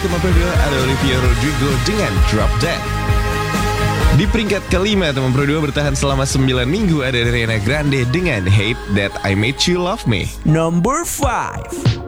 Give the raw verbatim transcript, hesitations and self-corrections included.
Nomor kedua ada Olivia Rodrigo dengan Drop Dead. Di peringkat kelima, teman berdua bertahan selama sembilan minggu ada Ariana Grande dengan Hate That I Made You Love Me. Number five.